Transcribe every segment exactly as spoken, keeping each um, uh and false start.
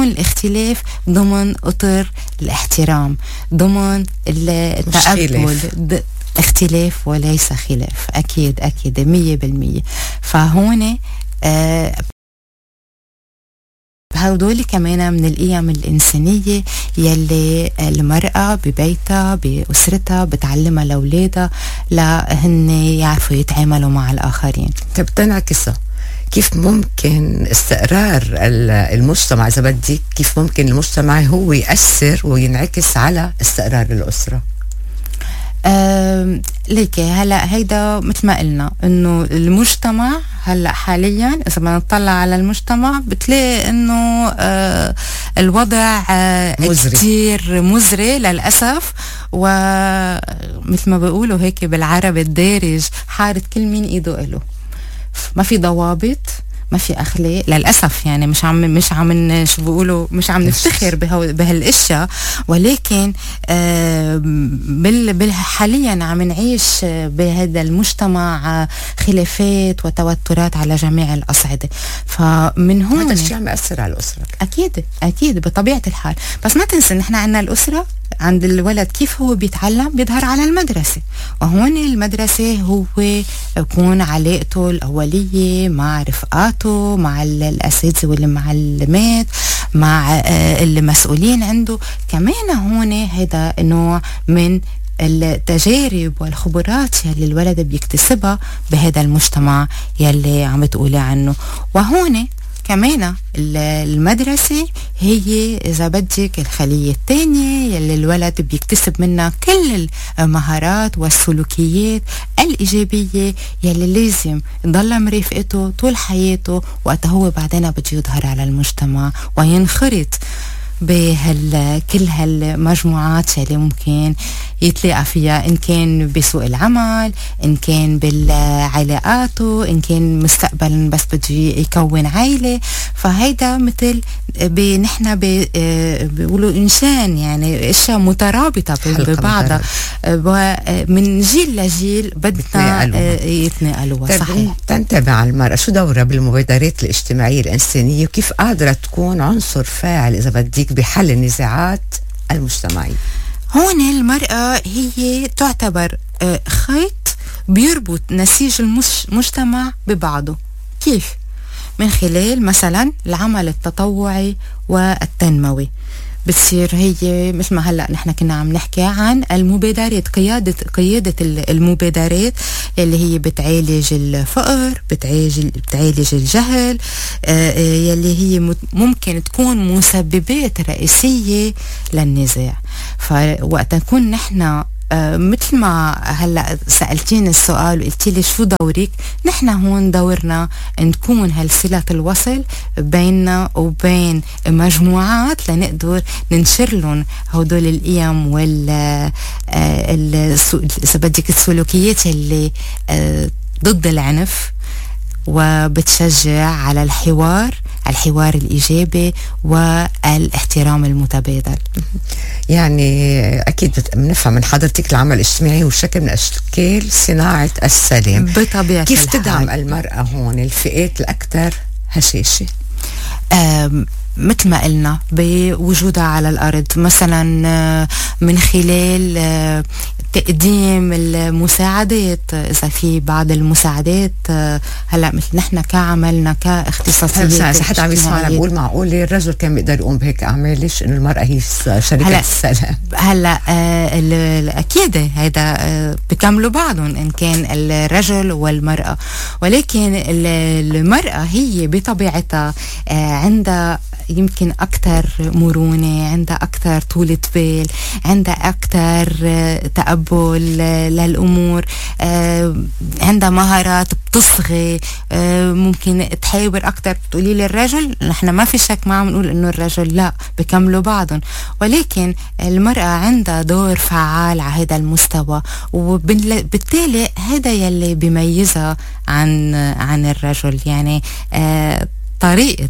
يكون الاختلاف ضمن اطر الاحترام، ضمن التقبل، اختلاف وليس خلاف. اكيد اكيد مية بالمية. فهون آه هودول كمان من القيم الإنسانية يلي المرأة ببيتها بأسرتها بتعلمها لأولادها لهن يعرفوا يتعاملوا مع الآخرين. طب تنعكسها كيف ممكن استقرار المجتمع، إذا بدك كيف ممكن المجتمع هو يأثر وينعكس على استقرار الأسرة؟ أه ليكي هلا هيدا مثل ما قلنا انه المجتمع هلا حاليا اذا بدنا نطلع على المجتمع بتلاقي انه أه الوضع أه مزري. كتير مزري للاسف، ومثل ما بيقولوا هيك بالعربي الدارج حارة كل مين ايده له، ما في ضوابط، ما في اخلاق للاسف. يعني مش عم مش عم شو بيقولوا مش عم نفتخر بهالاشياء، ولكن آه بال بال حاليا عم نعيش بهذا المجتمع خلافات وتوترات على جميع الاصعده. فمن هون هذا الشيء عم ياثر على الاسره. اكيد اكيد بطبيعه الحال. بس ما تنسى نحن عندنا الاسره، عند الولد كيف هو بيتعلم بيظهر على المدرسة، وهون المدرسة هو يكون علاقته الأولية مع رفقاته، مع الأساتذة والمعلمات، مع المسؤولين عنده. كمان هون هذا نوع من التجارب والخبرات يلي الولد بيكتسبها بهذا المجتمع يلي عم تقولي عنه. وهون كمان المدرسة هي إذا بدك الخلية الثانية يلي الولد بيكتسب منها كل المهارات والسلوكيات الإيجابية يلي لازم يضل مرافقته طول حياته وقت هو بعدين بده يظهر على المجتمع وينخرط بهال كل هالمجموعات اللي ممكن يتلاقى فيها، إن كان بسوق العمل، إن كان بالعلاقاته، إن كان مستقبلا بس بده يكون عائلة. فهيدا مثل نحن بيقولوا إنسان، يعني أشياء مترابطة ببعضها من جيل لجيل بدنا يتنقلوا. صحيح. تنتبه المرأة شو دورها بالمبادرات الاجتماعية الإنسانية وكيف قادرة تكون عنصر فاعل إذا بدك بحل النزاعات المجتمعية؟ هون المرأة هي تعتبر خيط بيربط نسيج المجتمع ببعضه. كيف؟ من خلال مثلا العمل التطوعي والتنموي. بتصير هي مثل ما هلا نحن كنا عم نحكي عن المبادرات، قيادة قيادة المبادرات اللي هي بتعالج الفقر، بتعالج بتعالج الجهل، آه يلي هي ممكن تكون مسببات رئيسية للنزاع. فوقت نكون نحن آه مثل ما هلا سألتيني السؤال وقلتي لي شو دورك، نحن هون دورنا نكون هالصلة الوصل بيننا وبين مجموعات لنقدر ننشر لهم هدول القيم وال آه بدك السلوكيات اللي آه ضد العنف وبتشجع على الحوار الحوار الإيجابي والاحترام المتبادل. يعني أكيد بنفهم من حضرتك العمل الاجتماعي وشكل من أشكال صناعة السلام بطبيعة كيف الحال. تدعم المرأة هون الفئات الأكثر هشاشة؟ مثل ما قلنا بوجودها على الأرض، مثلا من خلال تقديم المساعدات. إذا في بعض المساعدات هلا مثل نحن كعملنا كاختصاصيات حتى عم يسمعنا بقول معقول الرجل كان بيقدر يقوم بهيك أعمال، ليش إنه المرأة هي شركة هلأ السلام؟ هلا آه أكيد هيدا آه بكملوا بعضهم إن كان الرجل والمرأة، ولكن المرأة هي بطبيعتها آه عندها يمكن أكثر مرونة، عندها أكثر طولة بال، عندها أكثر تقبل للأمور، عندها مهارات بتصغي، ممكن تحاور أكثر. بتقولي للرجل نحن ما في شك ما عم نقول إنه الرجل لا، بكملوا بعضهم، ولكن المرأة عندها دور فعال على هذا المستوى، وبالتالي هذا يلي بيميزها عن عن الرجل. يعني آه طريقة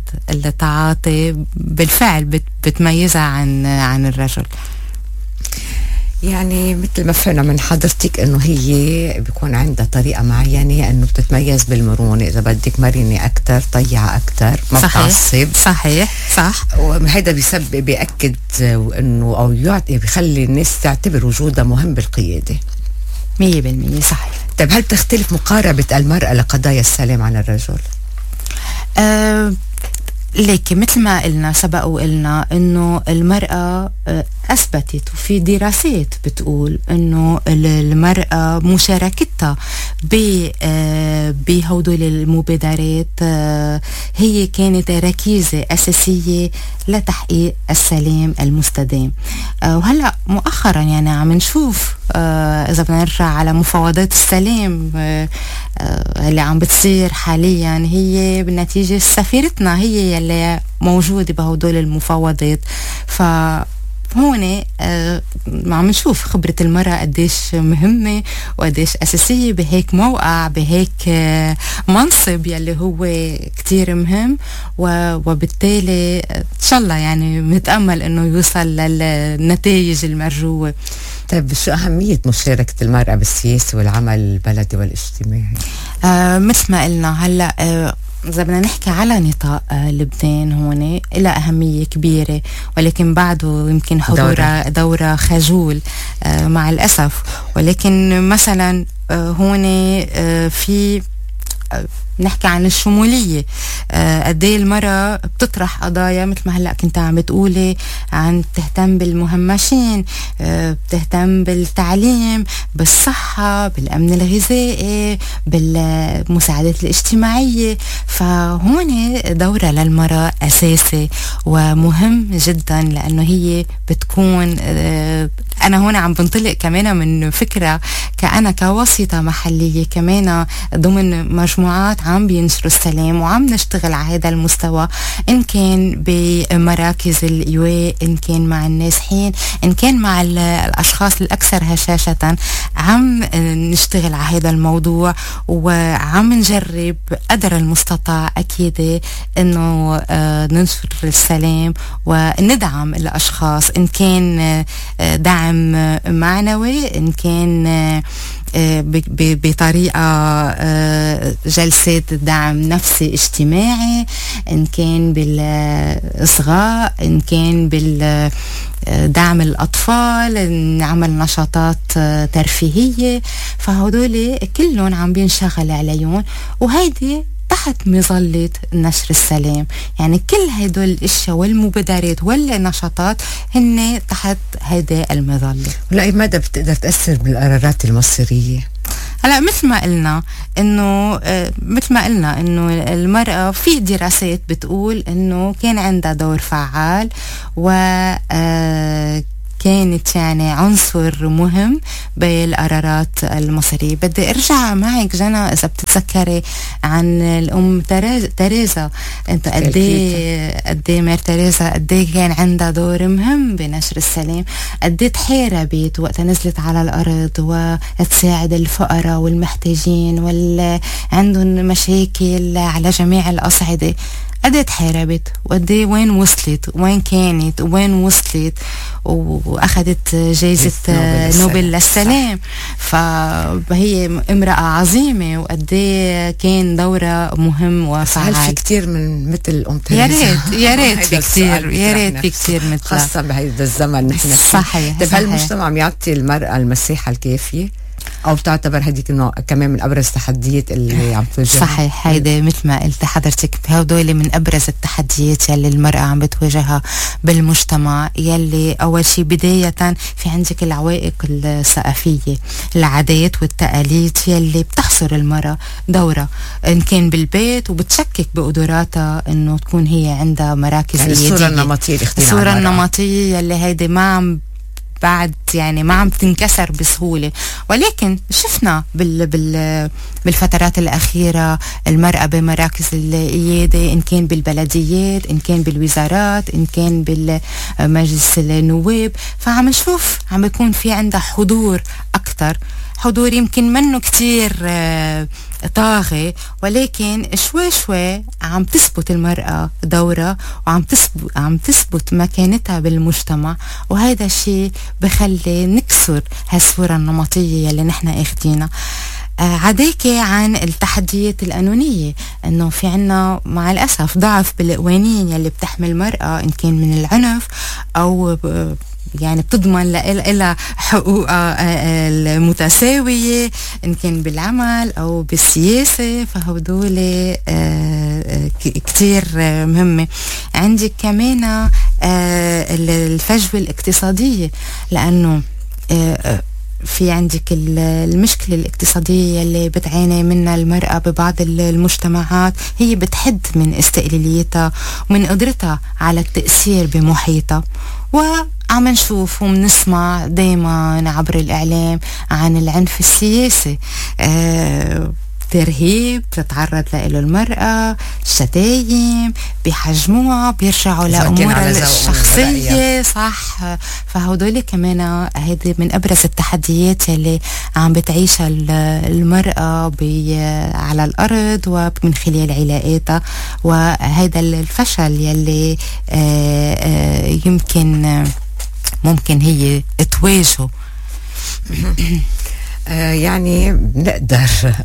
التعاطي بالفعل بتميزها عن عن الرجل. يعني مثل ما فهمنا من حضرتك انه هي بيكون عندها طريقه معينه انه بتتميز بالمرونه، اذا بدك مرنه اكثر، طيعه اكثر، ما بتعصب. صحيح صح. وهذا بيسبب بياكد انه او يعطي بيخلي الناس تعتبر وجودها مهم بالقياده. مية بالمية صحيح. طيب هل تختلف مقاربه المراه لقضايا السلام عن الرجل؟ أه ليك مثل ما قلنا سبق وقلنا انه المرأة اثبتت وفي دراسات بتقول انه المرأة مشاركتها بهدول المبادرات هي كانت ركيزة اساسية لتحقيق السلام المستدام. وهلا مؤخرا يعني عم نشوف اذا بدنا نرجع على مفاوضات السلام اللي عم بتصير حاليا، هي بالنتيجة سفيرتنا هي اللي موجودة بهدول المفاوضات. ف هون آه عم نشوف خبرة المرأة قديش مهمة وقديش أساسية بهيك موقع، بهيك آه منصب يلي هو كتير مهم، وبالتالي إن شاء الله يعني متأمل إنه يوصل للنتائج المرجوة. طيب شو أهمية مشاركة المرأة بالسياسة والعمل البلدي والاجتماعي؟ آه مثل ما قلنا هلأ آه إذا بدنا نحكي على نطاق آه لبنان هون لها أهمية كبيرة، ولكن بعده يمكن حضورها دورة خجول آه مع الأسف. ولكن مثلا آه هون آه في آه نحكي عن الشمولية، آه قد ايه المرأة بتطرح قضايا مثل ما هلا كنت عم بتقولي، عن بتهتم بالمهمشين، آه بتهتم بالتعليم، بالصحة، بالأمن الغذائي، بالمساعدات الاجتماعية. فهون دورة للمرأة أساسي ومهم جدا، لأنه هي بتكون آه أنا هون عم بنطلق كمان من فكرة كأنا كوسيطة محلية كمان ضمن مجموعات عم بينشروا السلام وعم نشتغل على هذا المستوى، إن كان بمراكز الإيواء، إن كان مع النازحين، إن كان مع الأشخاص الأكثر هشاشة. عم نشتغل على هذا الموضوع وعم نجرب قدر المستطاع أكيد إنه ننشر السلام وندعم الأشخاص، إن كان دعم معنوي، إن كان بطريقة جلسات دعم نفسي اجتماعي، إن كان بالإصغاء، إن كان بالدعم الأطفال، نعمل نشاطات ترفيهية. فهدول كلهم عم بينشغل عليهم، وهيدي تحت مظلة نشر السلام. يعني كل هدول الاشياء والمبادرات والنشاطات هن تحت هذه المظلة. ولأي مدى بتقدر تأثر بالقرارات المصيرية؟ هلا مثل ما قلنا انه آه مثل ما قلنا انه المرأة في دراسات بتقول انه كان عندها دور فعال و آه كانت يعني عنصر مهم بالقرارات المصيرية. بدي ارجع معك جنى اذا بتتذكري عن الام تريزا، انت قد ايه قد ايه مير تريزا قد ايه كان عندها دور مهم بنشر السلام، قد ايه تحاربت وقت نزلت على الارض وتساعد الفقراء والمحتاجين واللي عندهم مشاكل على جميع الاصعدة. قد ايه تحاربت وقد ايه وين وصلت، وين كانت وين وصلت، واخذت جائزة نوبل للسلام. فهي امرأة عظيمة وقد ايه كان دورها مهم وفعال. هل في كتير من مثل ام تريزا؟ يا ريت يا ريت في كتير يا ريت في كتير مثل خاصة بهذا الزمن نحن. صحيح. طيب هل المجتمع عم يعطي المرأة المساحة الكافية؟ أو بتعتبر هديك إنه كمان من أبرز التحديات اللي عم تواجهها؟ صحيح، هيدا مثل ما قلت حضرتك هدول من أبرز التحديات يلي المرأة عم بتواجهها بالمجتمع. يلي أول شيء بداية في عندك العوائق الثقافية، العادات والتقاليد يلي بتحصر المرأة دورة إن كان بالبيت، وبتشكك بقدراتها إنه تكون هي عندها مراكز يعني الصورة النمطية الصورة النمطية يلي هيدي ما عم بعد يعني ما عم تنكسر بسهولة. ولكن شفنا بال بال بالفترات الأخيرة المرأة بمراكز القيادة، إن كان بالبلديات، إن كان بالوزارات، إن كان بالمجلس النواب. فعم نشوف عم يكون في عندها حضور أكتر أكتر. حضور يمكن منه كتير آه طاغي، ولكن شوي شوي عم تثبت المرأة دورة، وعم تثبت عم تثبت مكانتها بالمجتمع، وهذا الشيء بخلي نكسر هالصورة النمطية اللي نحن اخدينها. آه عداكي عن التحديات القانونية، انه في عنا مع الأسف ضعف بالقوانين يلي بتحمي المرأة، ان كان من العنف او يعني بتضمن لها حقوقها المتساوية، إن كان بالعمل أو بالسياسة. فهدول كتير مهمة. عندك كمان الفجوة الاقتصادية، لأنه في عندك المشكلة الاقتصادية اللي بتعاني منها المرأة ببعض المجتمعات، هي بتحد من استقلاليتها ومن قدرتها على التأثير بمحيطها. وعم نشوف ومنسمع دايما عبر الإعلام عن العنف السياسي، آه ترهيب بتتعرض له المرأة، شتايم، بيحجموها، بيرجعوا لأمورها الشخصية. صح. فهدول كمان هذه من أبرز التحديات اللي عم بتعيشها المرأة على الأرض ومن خلال علاقاتها، وهذا الفشل يلي آآ آآ يمكن ممكن هي تواجهه. آه يعني بنقدر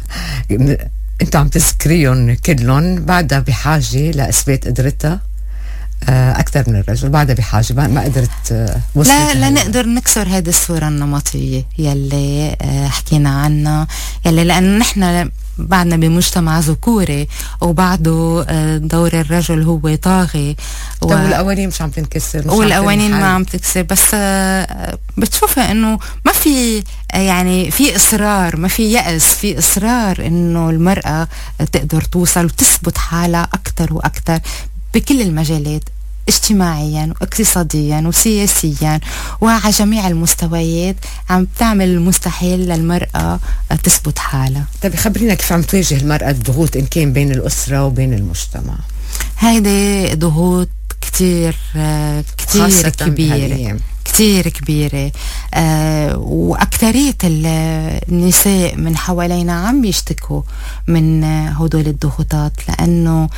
انت عم تذكريهم كلهم، بعدها بحاجة لإثبات قدرتها آه أكثر من الرجل، بعدها بحاجة ما قدرت آه لا لا نقدر نكسر هذه الصورة النمطية يلي آه حكينا عنها، يلي لأنه نحن بعدنا بمجتمع ذكوري، وبعده دور الرجل هو طاغي، و... والقوانين مش عم تنكسر، والقوانين ما عم تكسر. بس بتشوفها انه ما في يعني في اصرار، ما في يأس، في اصرار انه المرأة تقدر توصل وتثبت حالها اكثر واكثر بكل المجالات، اجتماعيا واقتصاديا وسياسيا وعلى جميع المستويات. عم تعمل المستحيل للمرأة تثبت حالها. طيب خبرينا كيف عم تواجه المرأة الضغوط إن كان بين الأسرة وبين المجتمع؟ هيدي ضغوط كتير كتير كبيرة، كتير كبيرة. آه وأكثرية النساء من حوالينا عم يشتكوا من هدول الضغوطات، لأنه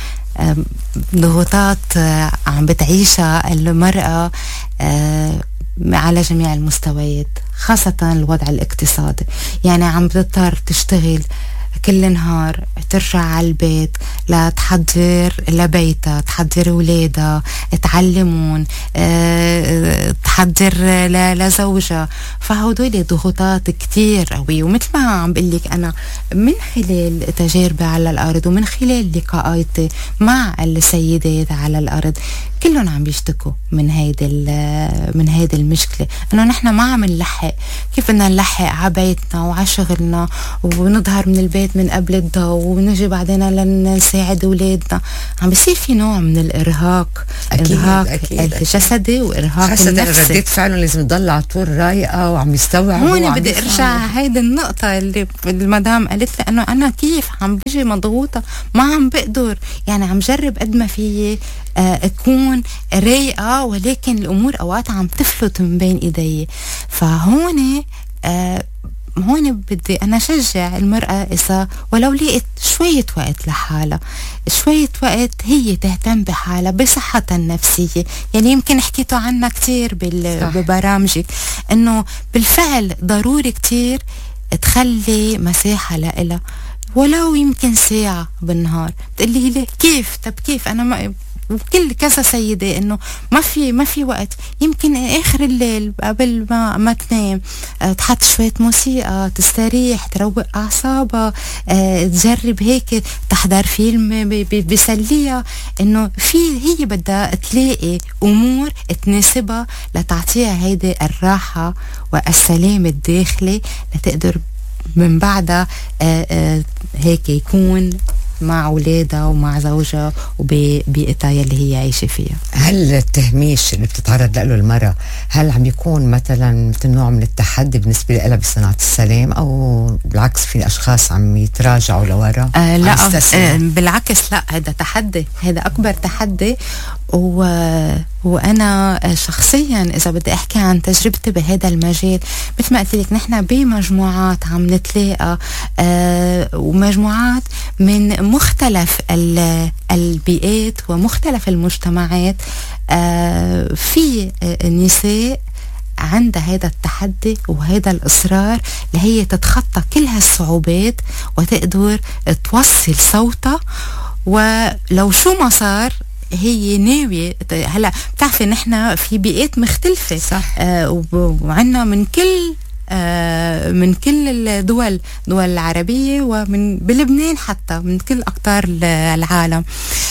ضغوطات عم بتعيشها المرأة على جميع المستويات، خاصة الوضع الاقتصادي. يعني عم بتضطر تشتغل كل نهار، ترجع على البيت لتحضر لبيتها، تحضر ولادها تعلمون، أه تحضر لزوجها. فهدول ضغوطات كتير قوية. ومثل ما عم بقلك أنا من خلال تجاربي على الأرض ومن خلال لقاءاتي مع السيدات على الأرض، كلهم عم بيشتكوا من هيدا من هيدا المشكلة، انه نحن ما عم نلحق. كيف بدنا نلحق على بيتنا وعلى شغلنا ونظهر من البيت من قبل الضوء ونجي بعدين لنساعد اولادنا؟ عم بيصير في نوع من الارهاق، أكيد ارهاق أكيد الجسدي وارهاق خاصة النفسي. ردة فعله لازم تضل على طول رايقة وعم يستوعب. هون بدي ارجع هيدي النقطة اللي المدام قالت لي، انه انا كيف عم بيجي مضغوطة ما عم بقدر، يعني عم جرب قد ما فيي آه اكون رايقة، ولكن الامور اوقات عم تفلت من بين ايدي. فهون آه هون بدي أنا شجع المرأة إذا ولو لقيت شوية وقت لحالها، شوية وقت هي تهتم بحالها بصحتها النفسية. يعني يمكن حكيتوا عنها كتير ببرامجك، إنه بالفعل ضروري كتير تخلي مساحة لإلها، ولو يمكن ساعة بالنهار. بتقلي لي كيف؟ طب كيف؟ أنا ما وكل كذا سيدة انه ما في ما في وقت. يمكن اخر الليل قبل ما ما تنام أه تحط شوية موسيقى، تستريح، تروق اعصابها، أه تجرب هيك تحضر فيلم بيسليها. انه في هي بدها تلاقي امور تناسبها لتعطيها هيدي الراحة والسلام الداخلي، لتقدر من بعدها أه أه هيك يكون مع أولادها ومع زوجها وببيئتها يلي هي عايشة فيها. هل التهميش اللي بتتعرض له المرأة هل عم يكون مثلا مثل نوع من التحدي بالنسبة لها بصناعة السلام، أو بالعكس في أشخاص عم يتراجعوا لورا؟ آه لا آه بالعكس، لا هذا تحدي، هذا أكبر تحدي. و وأنا شخصيا إذا بدي أحكي عن تجربتي بهذا المجال، مثل ما قلت لك نحن بمجموعات عم نتلاقى آه ومجموعات من مختلف البيئات ومختلف المجتمعات، آه في نساء عندها هذا التحدي وهذا الإصرار لهي تتخطى كل هالصعوبات وتقدر توصل صوتها، ولو شو ما صار هي ناوية. هلا بتعرفي نحن في بيئات مختلفة، صح. آه وعنا من كل آه من كل الدول، دول العربية ومن بلبنان حتى من كل أقطار العالم،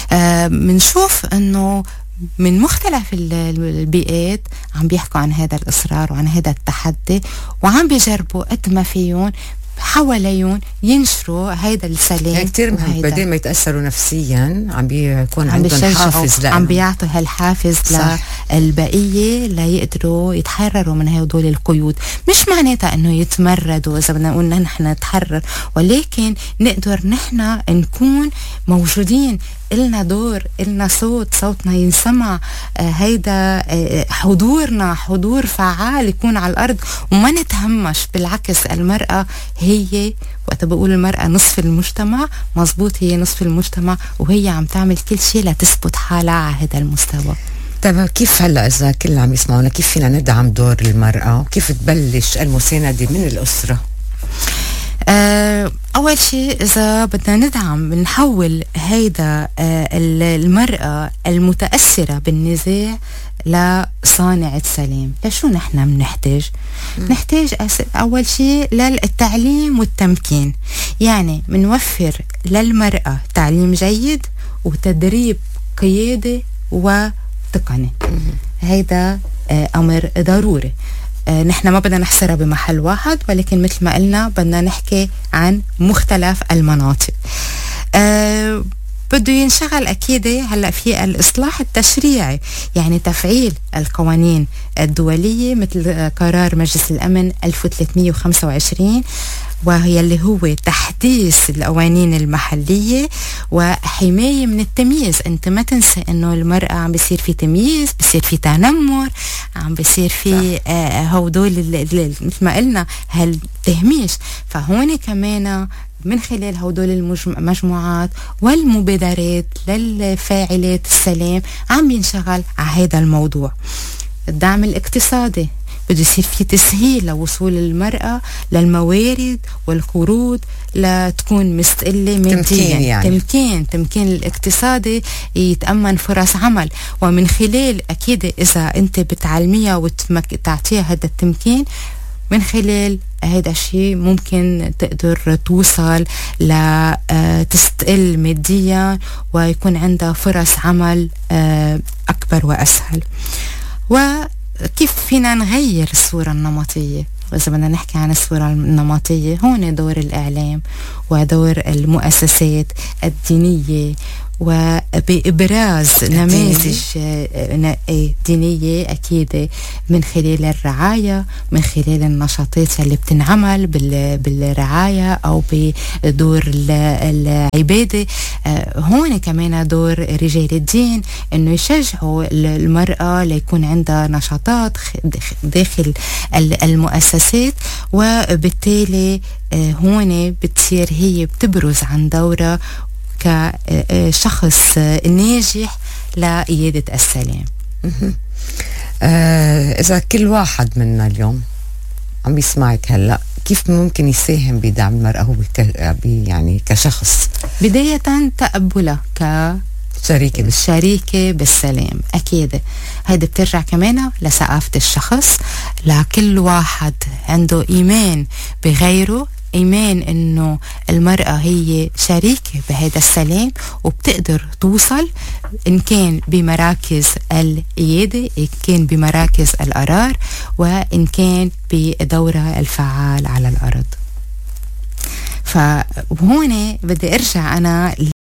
بنشوف آه إنه من مختلف البيئات عم بيحكوا عن هذا الإصرار وعن هذا التحدي، وعم بيجربوا قد ما فيهم حواليهم ينشروا هيدا السلام. يعني كتير مهم بدل ما يتأثروا نفسيا عم بيكون عندهم حافز لهم، عم بيعطوا هالحافز للبقية ليقدروا يتحرروا من هدول القيود. مش معناتها انه يتمردوا اذا بدنا نقول نحن نتحرر، ولكن نقدر نحن نكون موجودين، إلنا دور، إلنا صوت، صوتنا ينسمع، آه هيدا آه حضورنا حضور فعال يكون على الأرض، وما نتهمش. بالعكس المرأة هي، وقت بقول المرأة نصف المجتمع، مزبوط هي نصف المجتمع، وهي عم تعمل كل شيء لتثبت حالها على هذا المستوى. طيب كيف هلا إذا كل عم يسمعونا كيف فينا ندعم دور المرأة وكيف تبلش المساندة من الأسرة؟ أه أول شيء إذا بدنا ندعم بنحول هيدا أه المرأة المتأثرة بالنزاع لصانعة سلام. لشو نحن بنحتاج؟ نحتاج أول شيء للتعليم والتمكين، يعني بنوفر للمرأة تعليم جيد وتدريب قيادي وتقني. هيدا أه أمر ضروري. آه نحن ما بدنا نحصرها بمحل واحد، ولكن مثل ما قلنا بدنا نحكي عن مختلف المناطق. آه بده ينشغل أكيد هلأ في الإصلاح التشريعي، يعني تفعيل القوانين الدولية مثل قرار مجلس الأمن ألف وثلاثمية وخمسة وعشرين، وهي اللي هو تحديث القوانين المحلية وحماية من التمييز. انت ما تنسى انه المرأة عم بيصير في تمييز، بيصير في تنمر، عم بيصير في آه هودول مثل ما قلنا هالتهميش. فهون كمان من خلال هودول المجموعات والمبادرات للفاعلات السلام عم ينشغل على هذا الموضوع. الدعم الاقتصادي بده يصير في تسهيل لوصول المرأة للموارد والقروض لتكون مستقلة ماديا. يعني. تمكين تمكين الاقتصادي، يتأمن فرص عمل، ومن خلال أكيد إذا أنت بتعلميها وتعطيها هذا التمكين، من خلال هذا الشيء ممكن تقدر توصل لتستقل ماديا ويكون عندها فرص عمل أكبر وأسهل. وكيف فينا نغير الصورة النمطية؟ وإذا بدنا نحكي عن الصورة النمطية، هون دور الإعلام ودور المؤسسات الدينية وبإبراز نماذج دينية أكيد من خلال الرعاية، من خلال النشاطات اللي بتنعمل بالرعاية أو بدور العبادة. هون كمان دور رجال الدين إنه يشجعوا المرأة ليكون عندها نشاطات داخل المؤسسات، وبالتالي هون بتصير هي بتبرز عن دورها كشخص ناجح لإيادة السلام. آه إذا كل واحد منا اليوم عم يسمعك هلأ، كيف ممكن يساهم بدعم المرأة هو يعني كشخص؟ بداية تقبلها ك شريكة بالشريكة بالسلام. أكيد هيدا بترجع كمان لثقافة الشخص، لكل واحد عنده إيمان بغيره، إيمان إنه المرأة هي شريكة بهذا السلام وبتقدر توصل، إن كان بمراكز القيادة، إن كان بمراكز القرار، وإن كان بدورها الفعال على الأرض. فهون بدي أرجع أنا